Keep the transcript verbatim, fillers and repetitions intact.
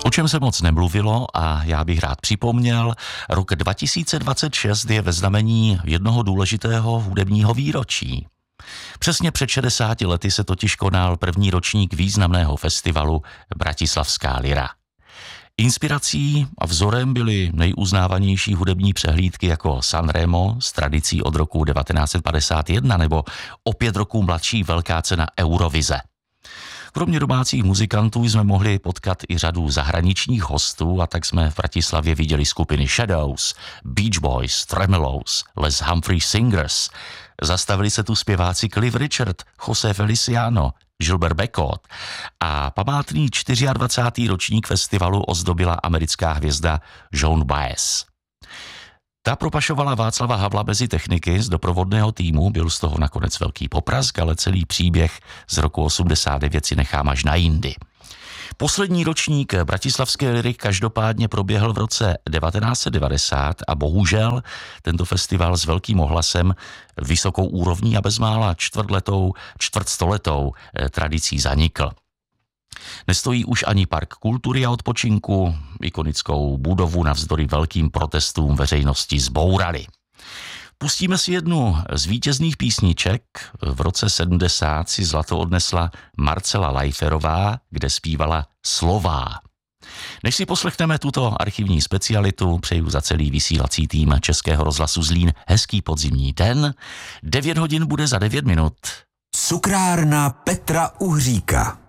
O čem se moc nemluvilo a já bych rád připomněl, rok dva tisíce dvacet šest je ve znamení jednoho důležitého hudebního výročí. Přesně před šedesáti lety se totiž konal první ročník významného festivalu Bratislavská Lyra. Inspirací a vzorem byly nejuznávanější hudební přehlídky jako Sanremo s tradicí od roku devatenáct set padesát jedna nebo o pět roků mladší velká cena Eurovize. Kromě domácích muzikantů jsme mohli potkat i řadu zahraničních hostů a tak jsme v Bratislavě viděli skupiny Shadows, Beach Boys, Tremeloes, Les Humphrey Singers. Zastavili se tu zpěváci Cliff Richard, José Feliciano, Gilbert Bécaud a památný dvacátý čtvrtý ročník festivalu ozdobila americká hvězda Joan Baez. Ta propašovala Václava Havla mezi techniky z doprovodného týmu, byl z toho nakonec velký poprask, ale celý příběh z roku osmdesát devět si nechám až na jindy. Poslední ročník bratislavské Lyry každopádně proběhl v roce devatenáct set devadesát a bohužel tento festival s velkým ohlasem, vysokou úrovní a bezmála čtvrtletou, čtvrtstoletou tradicí zanikl. Nestojí už ani park kultury a odpočinku, ikonickou budovu navzdory velkým protestům veřejnosti zbourali. Pustíme si jednu z vítězných písniček. V roce sedmdesát si zlato odnesla Marcela Lajferová, kde zpívala Slová. Než si poslechneme tuto archivní specialitu, přeju za celý vysílací tým Českého rozhlasu Zlín hezký podzimní den. devět hodin bude za devět minut. Cukrárna Petra Uhříka.